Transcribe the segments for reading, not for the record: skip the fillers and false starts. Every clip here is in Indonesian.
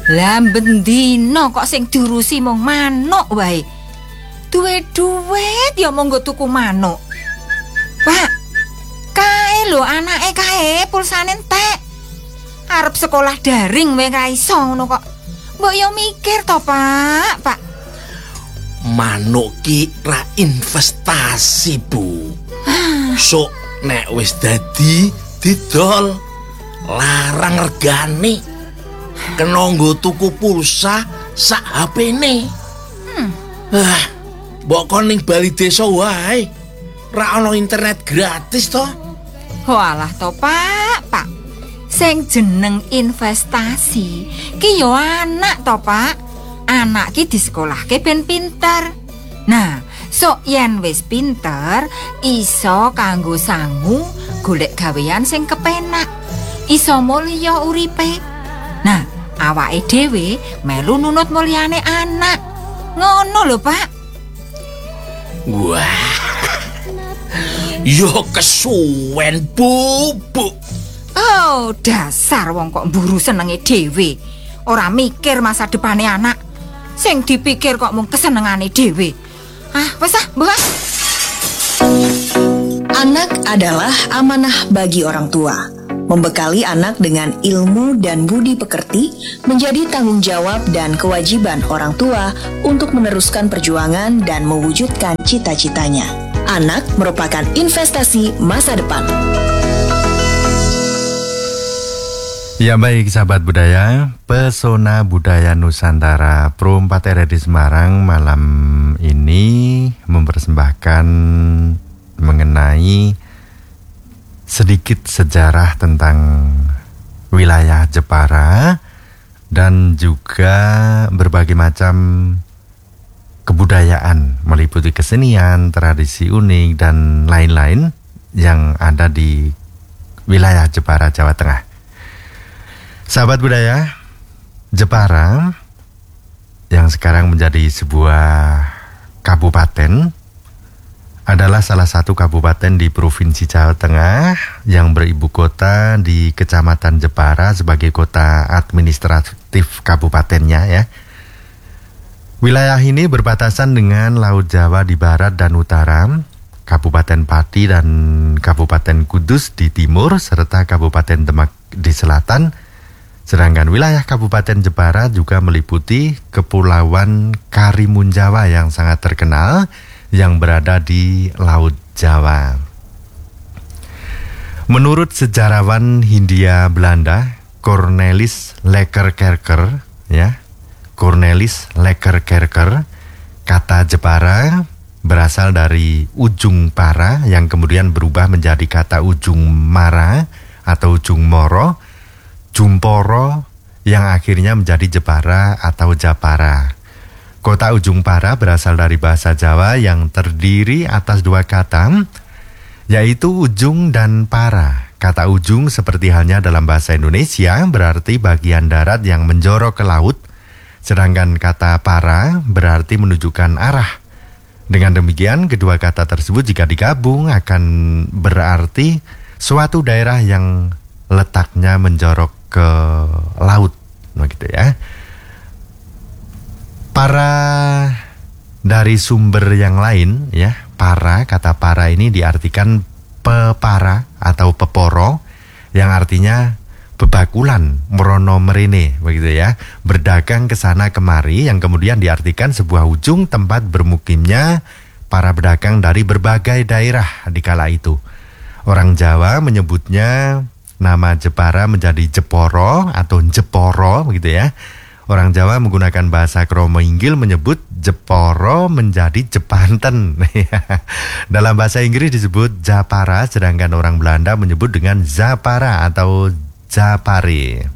Lah bendino kok sing diurusi mung manuk wae. Duwe duit ya monggo tuku manuk. Pak, kae lho anake kae pulsane entek. Arep sekolah daring wae ra iso ngono kok. Mbok yo mikir to, Pak. Pak. Manuk ki ra investasi, Bu. Sok nek wis dadi didol larang regane. Kena nggo tuku pulsa sak HP-ne. Mbok kon ning Bali desa wae. Ra ono internet gratis to. Walah to, Pak. Sing jeneng investasi ki yo anak to, Pak. Anak ki disekolahke ben pinter. Nah, sok yen wis pinter, iso kanggo sangu golek gawean sing kepenak. Iso mulya uripe. Nah, awake dhewe melu nunut mulyane anak. Ngono lho, Pak. Wah. Yo kesuwen, Bu. Oh, dasar wong kok mburu senenge dhewe. Ora mikir masa depane anak. Sing dipikir kok mung kesenengane dhewe. Wes Mbah. Anak adalah amanah bagi orang tua. Membekali anak dengan ilmu dan budi pekerti menjadi tanggung jawab dan kewajiban orang tua untuk meneruskan perjuangan dan mewujudkan cita-citanya. Anak merupakan investasi masa depan. Ya baik sahabat budaya, Pesona Budaya Nusantara Pro 4 RRI Semarang malam ini mempersembahkan mengenai sedikit sejarah tentang wilayah Jepara dan juga berbagai macam kebudayaan meliputi kesenian, tradisi unik dan lain-lain yang ada di wilayah Jepara, Jawa Tengah. Sahabat budaya, Jepara yang sekarang menjadi sebuah kabupaten adalah salah satu kabupaten di Provinsi Jawa Tengah yang beribu kota di Kecamatan Jepara sebagai kota administratif kabupatennya ya. Wilayah ini berbatasan dengan Laut Jawa di barat dan utara, Kabupaten Pati dan Kabupaten Kudus di timur, serta Kabupaten Demak di selatan. Sedangkan wilayah Kabupaten Jepara juga meliputi Kepulauan Karimun Jawa yang sangat terkenal yang berada di Laut Jawa. Menurut sejarawan Hindia Belanda Cornelis Lekkerkerker, Cornelis Lekkerkerker, kata Jepara berasal dari ujung para yang kemudian berubah menjadi kata ujung mara atau ujung moro, jumporo yang akhirnya menjadi Jepara atau Japara. Kota Ujung Para berasal dari bahasa Jawa yang terdiri atas dua kata, yaitu ujung dan para. Kata ujung seperti halnya dalam bahasa Indonesia berarti bagian darat yang menjorok ke laut, sedangkan kata para berarti menunjukkan arah. Dengan demikian, kedua kata tersebut jika digabung akan berarti suatu daerah yang letaknya menjorok ke laut, begitu ya. Para dari sumber yang lain ya, kata para ini diartikan pepara atau peporo yang artinya bebakulan, merono merene begitu ya, berdagang ke sana kemari, yang kemudian diartikan sebuah ujung tempat bermukimnya para pedagang dari berbagai daerah di kala itu. Orang Jawa menyebutnya nama Jepara menjadi Jeporo atau Jeporo begitu ya. Orang Jawa menggunakan bahasa Kromo Inggil menyebut Jeporo menjadi Jepanten. Dalam bahasa Inggris disebut Japara, sedangkan orang Belanda menyebut dengan Zapara atau Japare.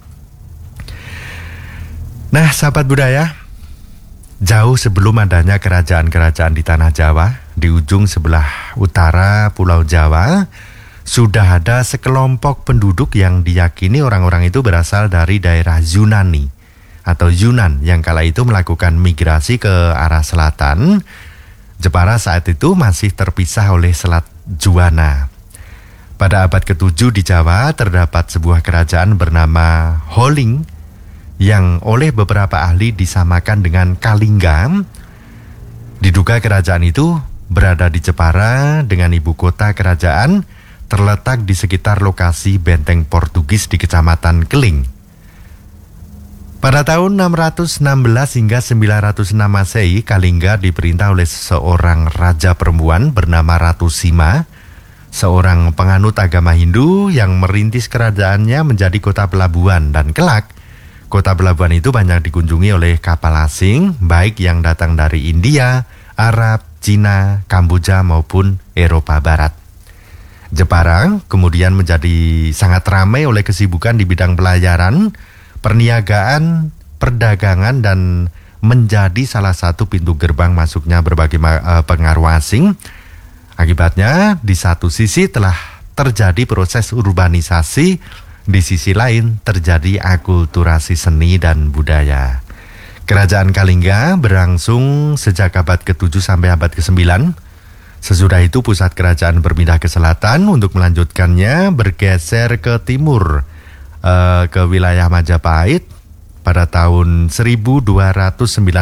Nah, sahabat budaya, jauh sebelum adanya kerajaan-kerajaan di tanah Jawa, di ujung sebelah utara Pulau Jawa, sudah ada sekelompok penduduk yang diyakini orang-orang itu berasal dari daerah Yunani atau Yunan yang kala itu melakukan migrasi ke arah selatan. Jepara saat itu masih terpisah oleh Selat Juwana. Pada abad ke-7 di Jawa terdapat sebuah kerajaan bernama Holing yang oleh beberapa ahli disamakan dengan Kalingga. Diduga kerajaan itu berada di Jepara dengan ibu kota kerajaan terletak di sekitar lokasi benteng Portugis di Kecamatan Keling. Pada tahun 616 hingga 906 Masehi, Kalingga diperintah oleh seorang raja perempuan bernama Ratu Sima, seorang penganut agama Hindu yang merintis kerajaannya menjadi kota pelabuhan, dan kelak kota pelabuhan itu banyak dikunjungi oleh kapal asing, baik yang datang dari India, Arab, Cina, Kamboja maupun Eropa Barat. Jepara kemudian menjadi sangat ramai oleh kesibukan di bidang pelayaran, perniagaan, perdagangan, dan menjadi salah satu pintu gerbang masuknya berbagai pengaruh asing. Akibatnya, di satu sisi telah terjadi proses urbanisasi, di sisi lain terjadi akulturasi seni dan budaya. Kerajaan Kalingga berlangsung sejak abad ke-7 sampai abad ke-9. Sesudah itu pusat kerajaan berpindah ke selatan untuk melanjutkannya bergeser ke timur, ke wilayah Majapahit. Pada tahun 1292,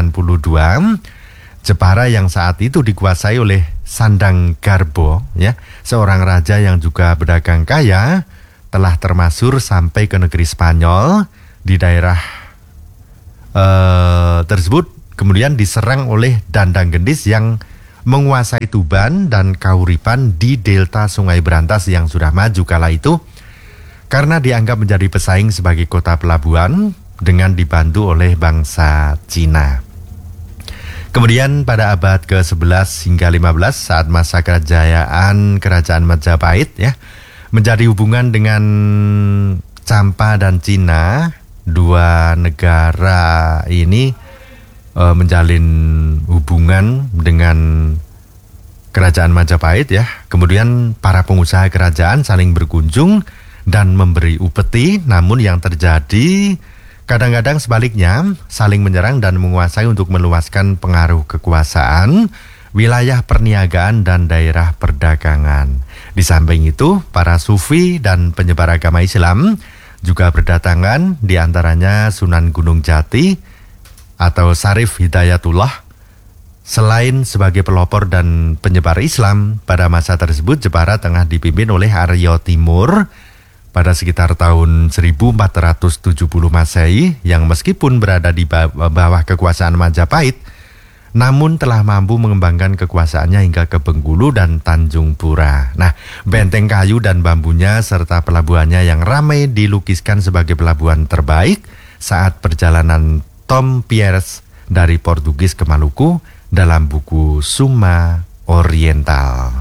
Jepara yang saat itu dikuasai oleh Sandang Garbo, ya, seorang raja yang juga pedagang kaya, telah termasuk sampai ke negeri Spanyol. Di daerah tersebut kemudian diserang oleh Dandang Gendis yang menguasai Tuban dan Kauripan di delta Sungai Brantas yang sudah maju kala itu, karena dianggap menjadi pesaing sebagai kota pelabuhan dengan dibantu oleh bangsa Cina. Kemudian pada abad ke-11 hingga 15 saat masa kerajaan Majapahit, ya, menjadi hubungan dengan Campa dan Cina. Dua negara ini menjalin hubungan dengan kerajaan Majapahit, ya. Kemudian para pengusaha kerajaan saling berkunjung dan memberi upeti, namun yang terjadi kadang-kadang sebaliknya, saling menyerang dan menguasai untuk meluaskan pengaruh kekuasaan, wilayah perniagaan, dan daerah perdagangan. Di samping itu, para sufi dan penyebar agama Islam juga berdatangan, di antaranya Sunan Gunung Jati atau Syarif Hidayatullah. Selain sebagai pelopor dan penyebar Islam, pada masa tersebut Jepara tengah dipimpin oleh Arya Timur pada sekitar tahun 1470 Masehi, yang meskipun berada di bawah kekuasaan Majapahit, namun telah mampu mengembangkan kekuasaannya hingga ke Bengkulu dan Tanjung Pura. Nah, benteng kayu dan bambunya serta pelabuhannya yang ramai dilukiskan sebagai pelabuhan terbaik saat perjalanan Tom Pierce dari Portugis ke Maluku dalam buku Summa Oriental.